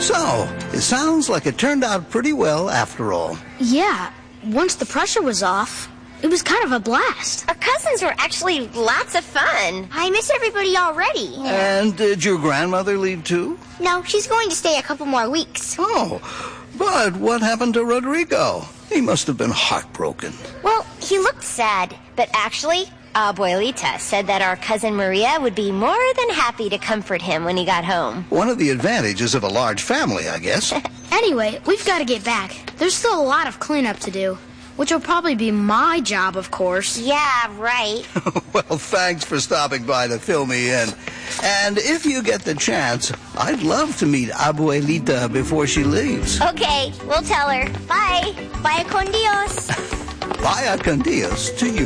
So, it sounds like it turned out pretty well after all. Yeah, once the pressure was off, it was kind of a blast. Our cousins were actually lots of fun. I miss everybody already. And did your grandmother leave too? No, she's going to stay a couple more weeks. Oh, but what happened to Rodrigo? He must have been heartbroken. Well, he looked sad, but actually, Abuelita said that our cousin Maria would be more than happy to comfort him when he got home. One of the advantages of a large family, I guess. Anyway, we've got to get back. There's still a lot of cleanup to do, which will probably be my job, of course. Yeah, right. Well, thanks for stopping by to fill me in. And if you get the chance, I'd love to meet Abuelita before she leaves. Okay, we'll tell her. Bye. Vaya con Dios. Vaya con Dios to you.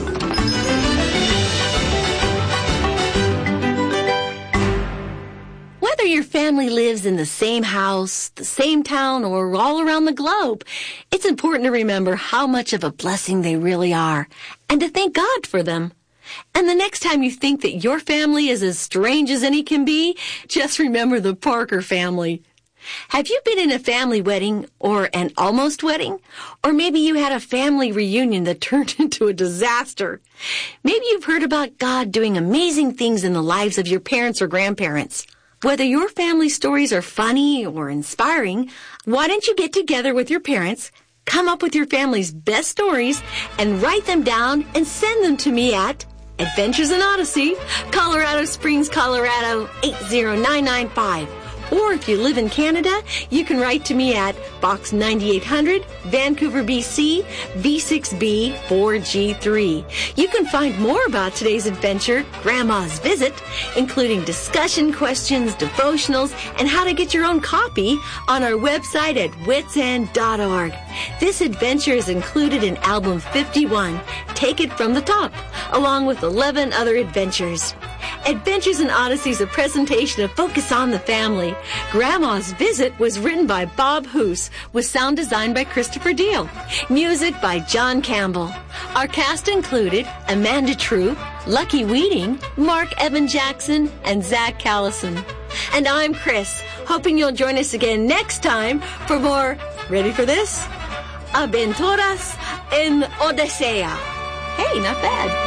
Whether your family lives in the same house, the same town, or all around the globe, it's important to remember how much of a blessing they really are and to thank God for them. And the next time you think that your family is as strange as any can be, just remember the Parker family. Have you been in a family wedding or an almost wedding? Or maybe you had a family reunion that turned into a disaster. Maybe you've heard about God doing amazing things in the lives of your parents or grandparents. Whether your family stories are funny or inspiring, why don't you get together with your parents, come up with your family's best stories, and write them down and send them to me at Adventures in Odyssey, Colorado Springs, Colorado 80995. Or if you live in Canada, you can write to me at Box 9800, Vancouver, BC, V6B 4G3. You can find more about today's adventure, Grandma's Visit, including discussion questions, devotionals, and how to get your own copy on our website at witsend.org. This adventure is included in Album 51, Take It From the Top, along with 11 other adventures. Adventures in Odyssey is a presentation of Focus on the Family. Grandma's Visit was written by Bob Hoos, with sound design by Christopher Deal. Music by John Campbell. Our cast included Amanda True, Lucky Weeding, Mark Evan Jackson, and Zach Callison. And I'm Chris, hoping you'll join us again next time for more, ready for this? Aventuras en Odisea. Hey, not bad.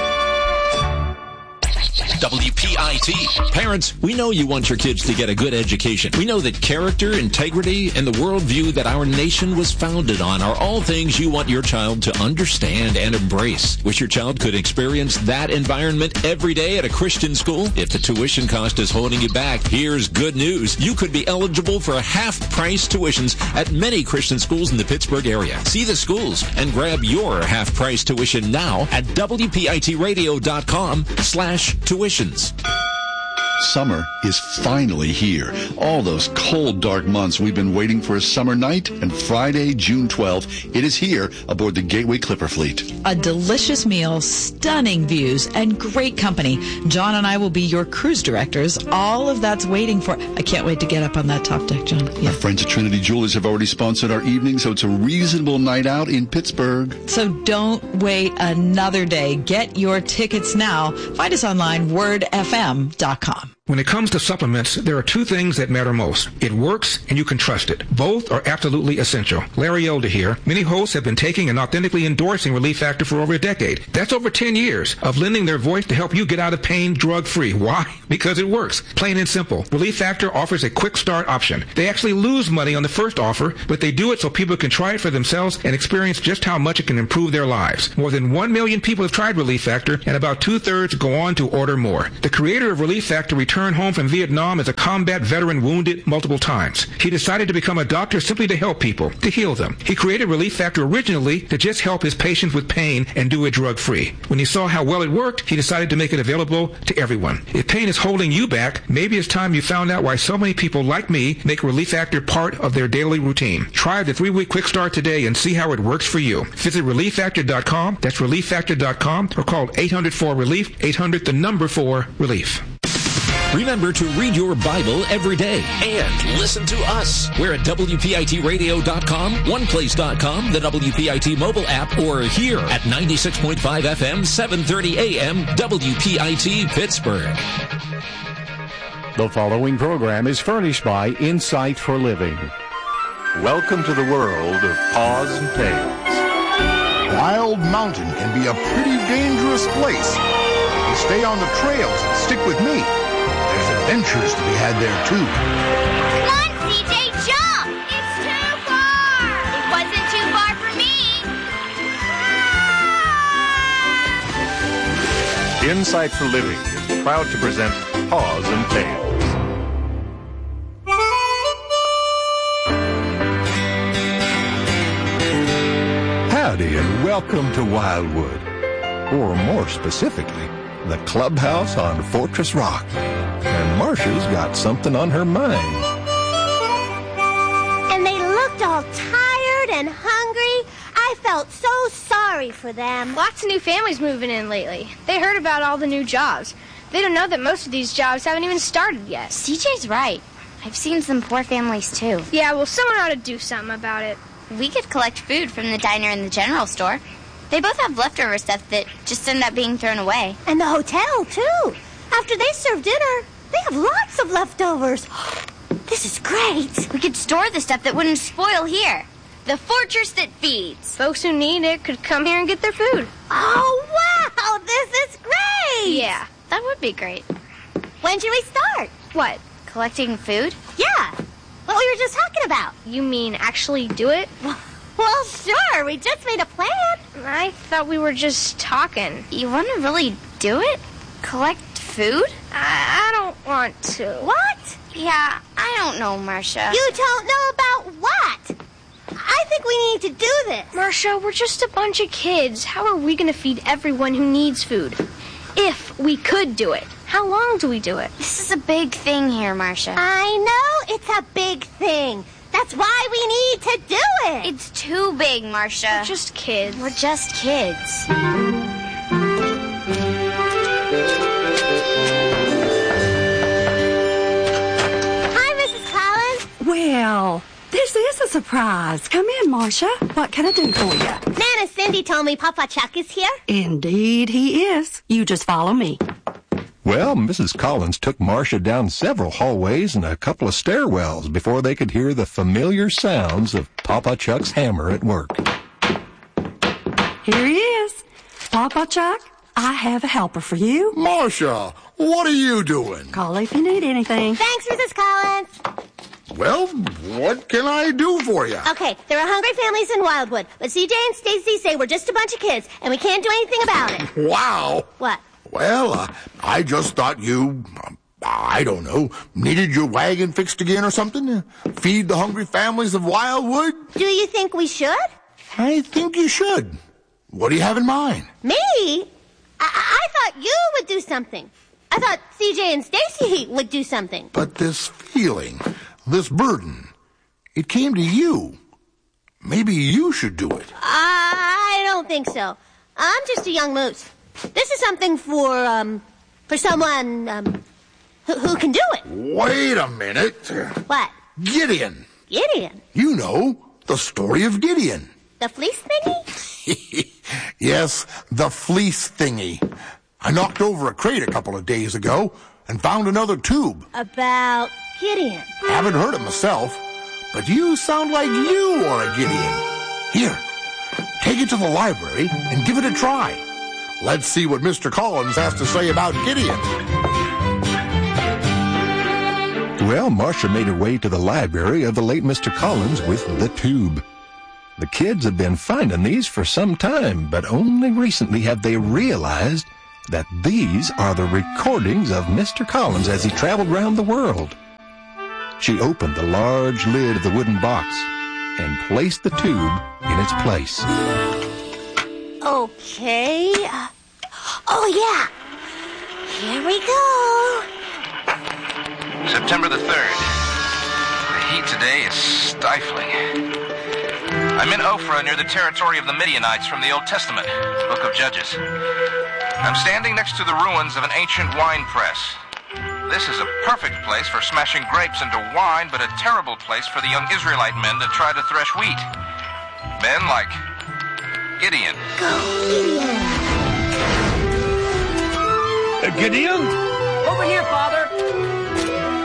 WPIT. Parents, we know you want your kids to get a good education. We know that character, integrity, and the worldview that our nation was founded on are all things you want your child to understand and embrace. Wish your child could experience that environment every day at a Christian school? If the tuition cost is holding you back, here's good news. You could be eligible for half-price tuitions at many Christian schools in the Pittsburgh area. See the schools and grab your half-price tuition now at WPITradio.com/tuitions. Summer is finally here. All those cold, dark months we've been waiting for a summer night, and Friday, June 12th, it is here aboard the Gateway Clipper Fleet. A delicious meal, stunning views, and great company. John and I will be your cruise directors. All of that's waiting for... I can't wait to get up on that top deck, John. Yeah. Our friends at Trinity Jewelers have already sponsored our evening, so it's a reasonable night out in Pittsburgh. So don't wait another day. Get your tickets now. Find us online, wordfm.com. When it comes to supplements, there are two things that matter most. It works, and you can trust it. Both are absolutely essential. Larry Elder here. Many hosts have been taking and authentically endorsing Relief Factor for over a decade. That's over 10 years of lending their voice to help you get out of pain drug-free. Why? Because it works. Plain and simple. Relief Factor offers a quick start option. They actually lose money on the first offer, but they do it so people can try it for themselves and experience just how much it can improve their lives. More than 1 million people have tried Relief Factor, and about 2/3 go on to order more. The creator of Relief Factor returned home from Vietnam as a combat veteran wounded multiple times. He decided to become a doctor simply to help people, to heal them. He created Relief Factor originally to just help his patients with pain and do it drug-free. When he saw how well it worked, he decided to make it available to everyone. If pain is holding you back, maybe it's time you found out why so many people like me make Relief Factor part of their daily routine. Try the 3-week quick start today and see how it works for you. Visit ReliefFactor.com, that's ReliefFactor.com, or call 800-4-RELIEF, 800-4-RELIEF. Remember to read your Bible every day and listen to us. We're at WPITradio.com, OnePlace.com, the WPIT mobile app, or here at 96.5 FM, 730 AM, WPIT Pittsburgh. The following program is furnished by Insight for Living. Welcome to the world of Paws and Tails. Wild Mountain can be a pretty dangerous place. If you stay on the trails and stick with me, there's adventures to be had there too. Come on, CJ, jump! It's too far! It wasn't too far for me! Insight for Living is proud to present Paws and Tails. Howdy and welcome to Wildwood, or more specifically, the clubhouse on Fortress Rock. And Marcia's got something on her mind. And they looked all tired and hungry. I felt so sorry for them. Lots of new families moving in lately. They heard about all the new jobs. They don't know that most of these jobs haven't even started yet. CJ's right. I've seen some poor families, too. Yeah, well, someone ought to do something about it. We could collect food from the diner and the general store. They both have leftover stuff that just end up being thrown away. And the hotel, too. After they serve dinner, they have lots of leftovers. This is great. We could store the stuff that wouldn't spoil here. The fortress that feeds. Folks who need it could come here and get their food. Oh, wow, this is great. Yeah, that would be great. When should we start? What? Collecting food? Yeah. What we were just talking about. You mean actually do it? Well, sure. We just made a plan. I thought we were just talking. You want to really do it? Collect food? I don't want to. What? Yeah, I don't know, Marcia. You don't know about what? I think we need to do this. Marcia, we're just a bunch of kids. How are we going to feed everyone who needs food? If we could do it. How long do we do it? This is a big thing here, Marcia. I know it's a big thing. That's why we need to do it. It's too big, Marcia. We're just kids. We're just kids. Hi, Mrs. Collins. Well, this is a surprise. Come in, Marcia. What can I do for you? Nana Cindy told me Papa Chuck is here. Indeed he is. You just follow me. Well, Mrs. Collins took Marcia down several hallways and a couple of stairwells before they could hear the familiar sounds of Papa Chuck's hammer at work. Here he is. Papa Chuck, I have a helper for you. Marcia, what are you doing? Call if you need anything. Thanks, Mrs. Collins. Well, what can I do for you? Okay, there are hungry families in Wildwood, but CJ and Stacy say we're just a bunch of kids, and we can't do anything about it. Wow. What? Well, I just thought you, I don't know, needed your wagon fixed again or something? Feed the hungry families of Wildwood? Do you think we should? I think you should. What do you have in mind? Me? I thought you would do something. I thought CJ and Stacy would do something. But this feeling, this burden, it came to you. Maybe you should do it. I don't think so. I'm just a young moose. This is something for someone, who can do it. Wait a minute. What? Gideon. Gideon? You know, the story of Gideon. The fleece thingy? Yes, the fleece thingy. I knocked over a crate a couple of days ago and found another tube. About Gideon. Haven't heard it myself, but you sound like you are a Gideon. Here, take it to the library and give it a try. Let's see what Mr. Collins has to say about Gideon. Well, Marcia made her way to the library of the late Mr. Collins with the tube. The kids have been finding these for some time, but only recently have they realized that these are the recordings of Mr. Collins as he traveled around the world. She opened the large lid of the wooden box and placed the tube in its place. Okay. Oh, yeah. Here we go. September the 3rd. The heat today is stifling. I'm in Ophrah near the territory of the Midianites from the Old Testament, Book of Judges. I'm standing next to the ruins of an ancient wine press. This is a perfect place for smashing grapes into wine, but a terrible place for the young Israelite men to try to thresh wheat. Men like Gideon. Go, Gideon. Gideon? Over here, Father.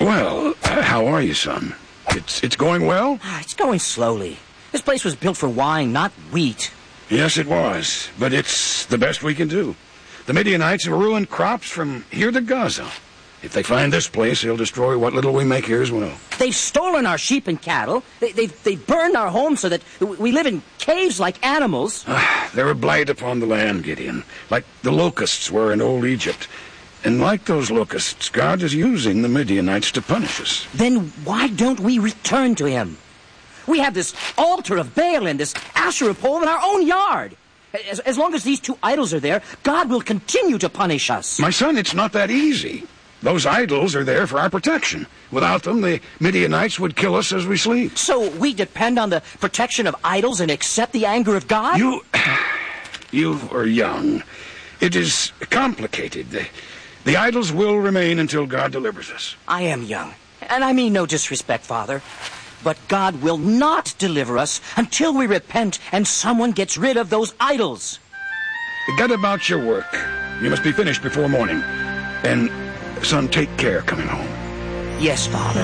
Well, how are you, son? It's going well? It's going slowly. This place was built for wine, not wheat. Yes, it was, but it's the best we can do. The Midianites have ruined crops from here to Gaza. If they find this place, they'll destroy what little we make here as well. They've stolen our sheep and cattle. They've burned our homes so that we live in caves like animals. They're a blight upon the land, Gideon, like the locusts were in old Egypt. And like those locusts, God is using the Midianites to punish us. Then why don't we return to him? We have this altar of Baal and this Asherah pole in our own yard. As long as these two idols are there, God will continue to punish us. My son, it's not that easy. Those idols are there for our protection. Without them, the Midianites would kill us as we sleep. So we depend on the protection of idols and accept the anger of God? You are young. It is complicated. The idols will remain until God delivers us. I am young, and I mean no disrespect, Father. But God will not deliver us until we repent and someone gets rid of those idols. Get about your work. You must be finished before morning. And, son, take care coming home. Yes, Father.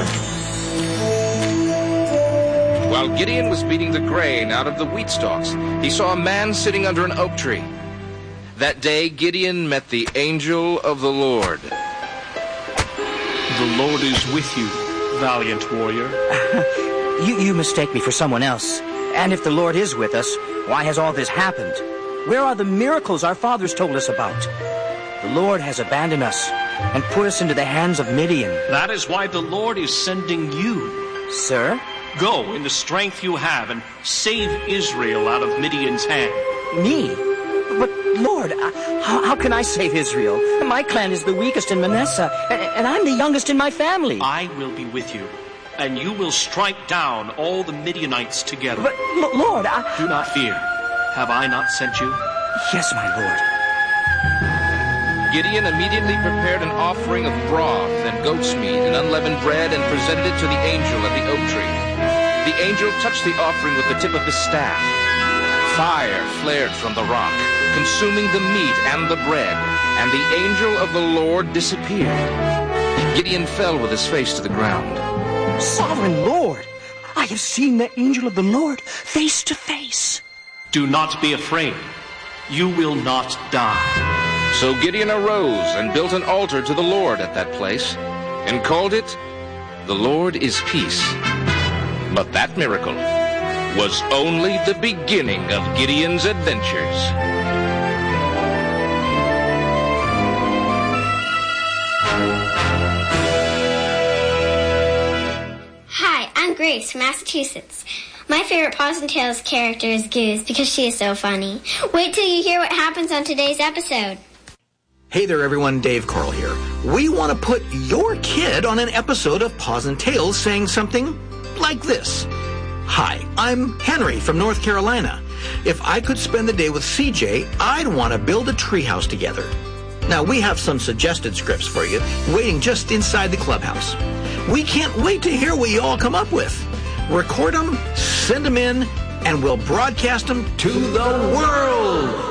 While Gideon was beating the grain out of the wheat stalks, he saw a man sitting under an oak tree. That day, Gideon met the angel of the Lord. The Lord is with you, valiant warrior. You mistake me for someone else. And if the Lord is with us, why has all this happened? Where are the miracles our fathers told us about? The Lord has abandoned us and put us into the hands of Midian. That is why the Lord is sending you. Sir? Go in the strength you have and save Israel out of Midian's hand. Me? But, Lord, how can I save Israel? My clan is the weakest in Manasseh, and I'm the youngest in my family. I will be with you, and you will strike down all the Midianites together. But, Lord, Do not fear. Have I not sent you? Yes, my Lord. Gideon immediately prepared an offering of broth and goat's meat and unleavened bread and presented it to the angel at the oak tree. The angel touched the offering with the tip of his staff. Fire flared from the rock, consuming the meat and the bread, and the angel of the Lord disappeared. Gideon fell with his face to the ground. Sovereign Lord, I have seen the angel of the Lord face to face. Do not be afraid. You will not die. So Gideon arose and built an altar to the Lord at that place, and called it, "The Lord is Peace." But that miracle was only the beginning of Gideon's adventures. Hi, I'm Grace from Massachusetts. My favorite Paws and Tales character is Goose because she is so funny. Wait till you hear what happens on today's episode. Hey there, everyone. Dave Carl here. We want to put your kid on an episode of Paws and Tales saying something like this. Hi, I'm Henry from North Carolina. If I could spend the day with CJ, I'd want to build a treehouse together. Now, we have some suggested scripts for you, waiting just inside the clubhouse. We can't wait to hear what you all come up with. Record them, send them in, and we'll broadcast them to the world.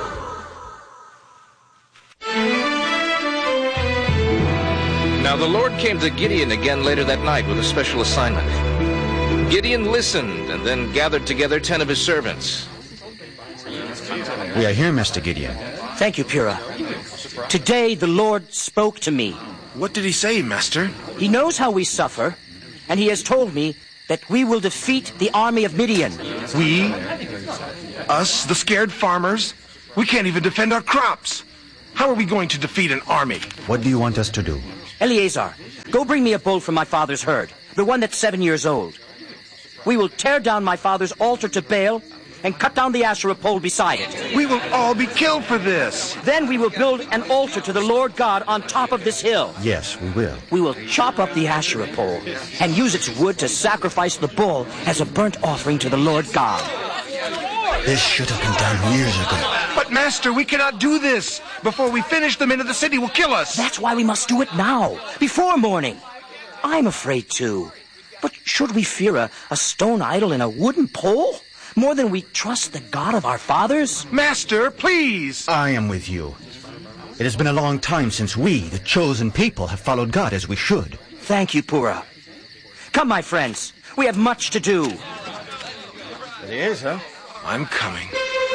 Now the Lord came to Gideon again later that night with a special assignment. Gideon listened and then gathered together 10 of his servants. We are here, Master Gideon. Thank you, Purah. Today the Lord spoke to me. What did he say, Master? He knows how we suffer, and he has told me that we will defeat the army of Midian. We? Us, the scared farmers? We can't even defend our crops. How are we going to defeat an army? What do you want us to do? Eleazar, go bring me a bull from my father's herd, the one that's 7 years old. We will tear down my father's altar to Baal and cut down the Asherah pole beside it. We will all be killed for this. Then we will build an altar to the Lord God on top of this hill. Yes, we will. We will chop up the Asherah pole and use its wood to sacrifice the bull as a burnt offering to the Lord God. This should have been done years ago. But, Master, we cannot do this. Before we finish, the men of the city will kill us. That's why we must do it now, before morning. I'm afraid too. But should we fear a stone idol and a wooden pole more than we trust the God of our fathers? Master, please. I am with you. It has been a long time since we, the chosen people, have followed God as we should. Thank you, Pura. Come, my friends. We have much to do. It is, huh? I'm coming.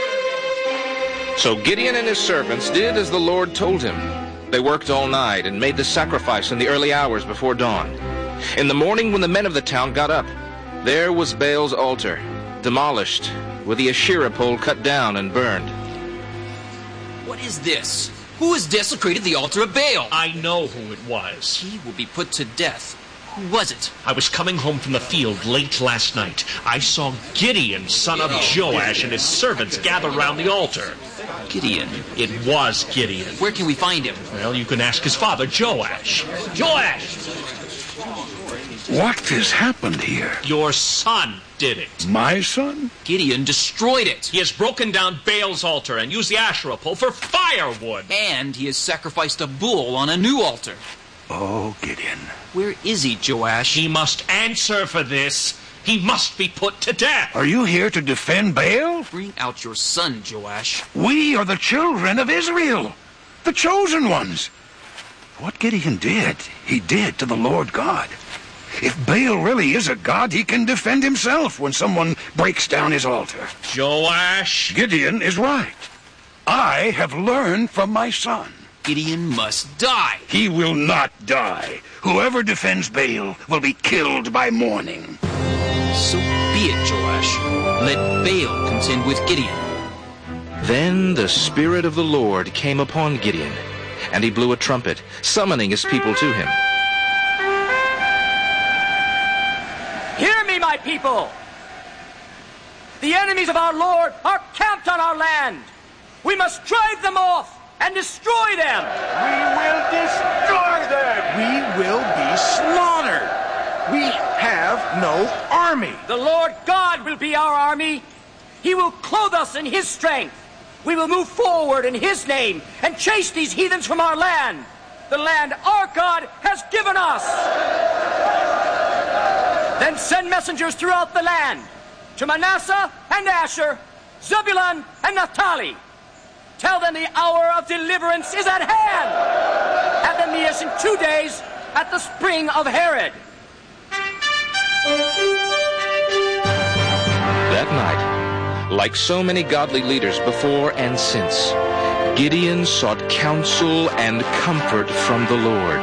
So Gideon and his servants did as the Lord told him. They worked all night and made the sacrifice in the early hours before dawn. In the morning when the men of the town got up, there was Baal's altar, demolished, with the Asherah pole cut down and burned. What is this? Who has desecrated the altar of Baal? I know who it was. He will be put to death. Who was it? I was coming home from the field late last night. I saw Gideon, son of Joash, and his servants gather round the altar. Gideon? It was Gideon. Where can we find him? Well, you can ask his father, Joash. Joash! What has happened here? Your son did it. My son? Gideon destroyed it. He has broken down Baal's altar and used the Asherah pole for firewood. And he has sacrificed a bull on a new altar. Oh, Gideon. Where is he, Joash? He must answer for this. He must be put to death. Are you here to defend Baal? Bring out your son, Joash. We are the children of Israel, the chosen ones. What Gideon did, he did to the Lord God. If Baal really is a god, he can defend himself when someone breaks down his altar. Joash! Gideon is right. I have learned from my son. Gideon must die. He will not die. Whoever defends Baal will be killed by morning. So be it, Joash. Let Baal contend with Gideon. Then the Spirit of the Lord came upon Gideon, and he blew a trumpet, summoning his people to him. Hear me, my people! The enemies of our Lord are camped on our land. We must drive them off and destroy them. We will destroy them. We will be slaughtered. We have no army. The Lord God will be our army. He will clothe us in His strength. We will move forward in His name and chase these heathens from our land, the land our God has given us. Then send messengers throughout the land, to Manasseh and Asher, Zebulun and Naphtali. Tell them the hour of deliverance is at hand. Have them meet us in 2 days at the spring of Herod. That night, like so many godly leaders before and since, Gideon sought counsel and comfort from the Lord.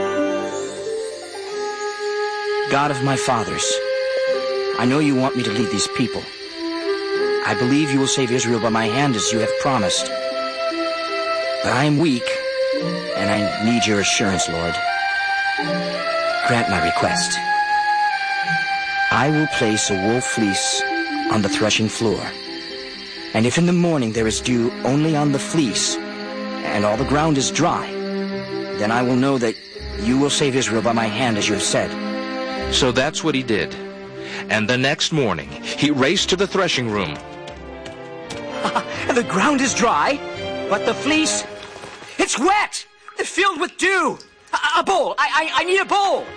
God of my fathers, I know you want me to lead these people. I believe you will save Israel by my hand as you have promised. But I am weak, and I need your assurance, Lord. Grant my request. I will place a wool fleece on the threshing floor. And if in the morning there is dew only on the fleece, and all the ground is dry, then I will know that you will save Israel by my hand as you have said. So that's what he did. And the next morning, he raced to the threshing room. The ground is dry, but the fleece, it's wet! It's filled with dew! A bowl! I need a bowl!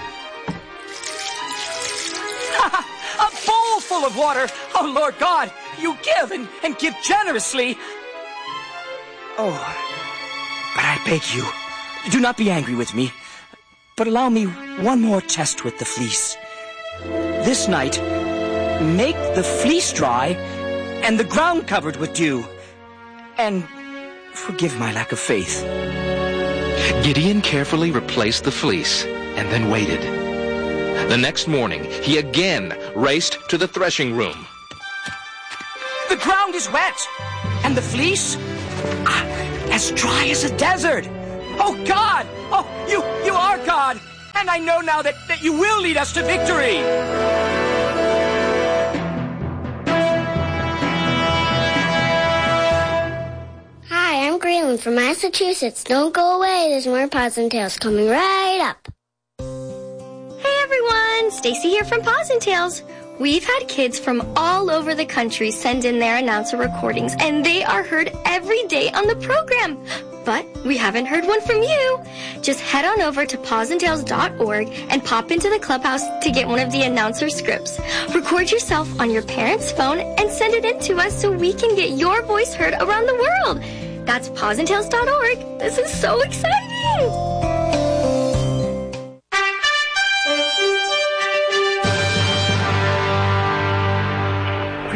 A bowl full of water! Oh, Lord God, you give and give generously. Oh, but I beg you, do not be angry with me, but allow me one more test with the fleece. This night, make the fleece dry and the ground covered with dew. And forgive my lack of faith. Gideon carefully replaced the fleece and then waited. The next morning, he again raced to the threshing room. The ground is wet, and the fleece, as dry as a desert. Oh, God! Oh, you are God! And I know now that you will lead us to victory! Hi, I'm Greenland from Massachusetts. Don't go away. There's more Paws and Tales coming right up. Hey everyone, Stacy here from Paws and Tales. We've had kids from all over the country send in their announcer recordings, and they are heard every day on the program. But we haven't heard one from you. Just head on over to pawsandtails.org and pop into the clubhouse to get one of the announcer scripts. Record yourself on your parent's phone and send it in to us so we can get your voice heard around the world. That's pawsandtails.org. This is so exciting!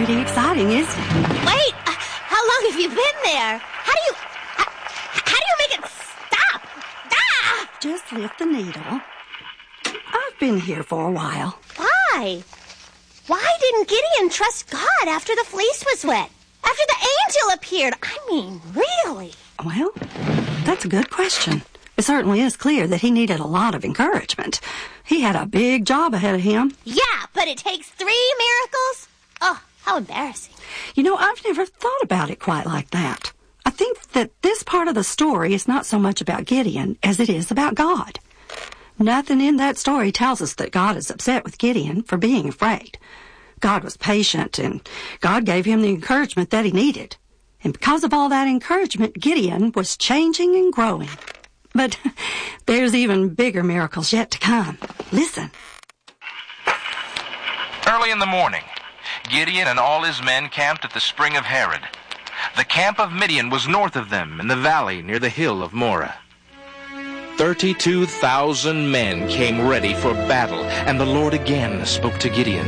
pretty exciting, isn't it? Wait! How long have you been there? How do you make it stop? Ah! Just lift the needle. I've been here for a while. Why? Why didn't Gideon trust God after the fleece was wet? After the angel appeared? I mean, really? Well, that's a good question. It certainly is clear that he needed a lot of encouragement. He had a big job ahead of him. Yeah, but it takes 3 miracles? Oh, how embarrassing. You know, I've never thought about it quite like that. I think that this part of the story is not so much about Gideon as it is about God. Nothing in that story tells us that God is upset with Gideon for being afraid. God was patient, and God gave him the encouragement that he needed. And because of all that encouragement, Gideon was changing and growing. But there's even bigger miracles yet to come. Listen. Early in the morning, Gideon and all his men camped at the spring of Harod. The camp of Midian was north of them in the valley near the hill of Moreh. 32,000 men came ready for battle, and the Lord again spoke to Gideon.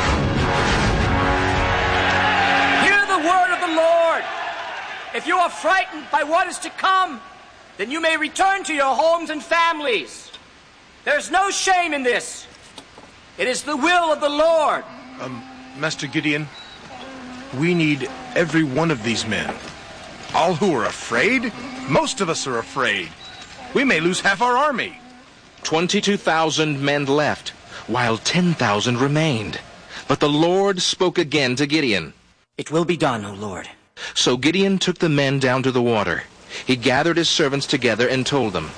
Hear the word of the Lord. If you are frightened by what is to come, then you may return to your homes and families. There's no shame in this. It is the will of the Lord. Master Gideon, we need every one of these men. All who are afraid? Most of us are afraid. We may lose half our army. 22,000 men left, while 10,000 remained. But the Lord spoke again to Gideon. It will be done, O Lord. So Gideon took the men down to the water. He gathered his servants together and told them,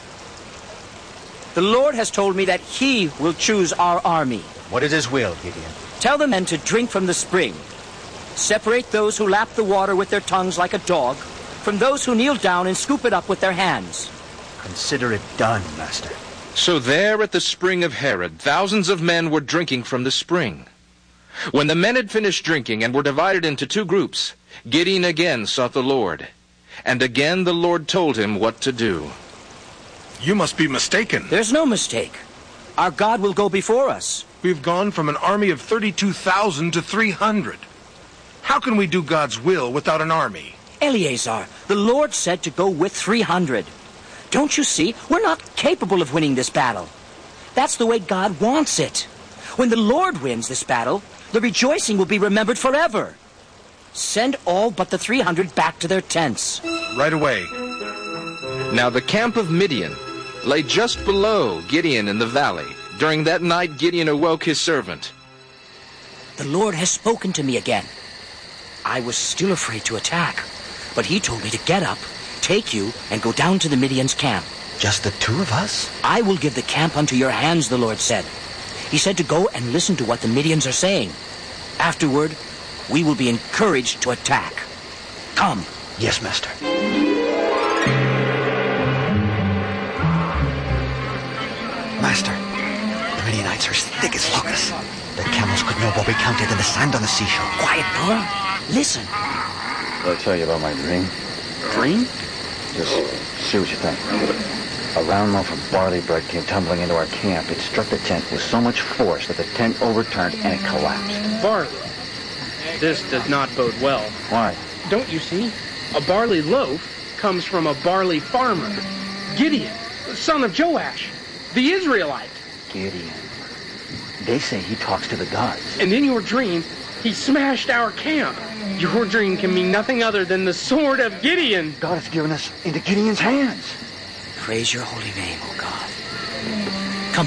The Lord has told me that he will choose our army. What is his will, Gideon? Tell the men to drink from the spring. Separate those who lap the water with their tongues like a dog from those who kneel down and scoop it up with their hands. Consider it done, Master. So there at the spring of Harod, thousands of men were drinking from the spring. When the men had finished drinking and were divided into 2 groups, Gideon again sought the Lord. And again the Lord told him what to do. You must be mistaken. There's no mistake. Our God will go before us. We've gone from an army of 32,000 to 300. How can we do God's will without an army? Eleazar, the Lord said to go with 300. Don't you see? We're not capable of winning this battle. That's the way God wants it. When the Lord wins this battle, the rejoicing will be remembered forever. Send all but the 300 back to their tents. Right away. Now the camp of Midian lay just below Gideon in the valley. During that night, Gideon awoke his servant. The Lord has spoken to me again. I was still afraid to attack, but he told me to get up, take you, and go down to the Midian's camp. Just the 2 of us? I will give the camp unto your hands, the Lord said. He said to go and listen to what the Midians are saying. Afterward, we will be encouraged to attack. Come. Yes, Master. Master, the Midianites are as thick as locusts. The camels could know what we counted in the sand on the seashore. Quiet, Noah. Listen. I'll tell you about my dream. Dream? Just see what you think. A round loaf of barley bread came tumbling into our camp. It struck the tent with so much force that the tent overturned and it collapsed. Barley. This does not bode well. Why? Don't you see? A barley loaf comes from a barley farmer. Gideon, son of Joash, the Israelite. Gideon. They say he talks to the gods. And in your dream, he smashed our camp. Your dream can mean nothing other than the sword of Gideon. God has given us into Gideon's hands. Praise your holy name, O God.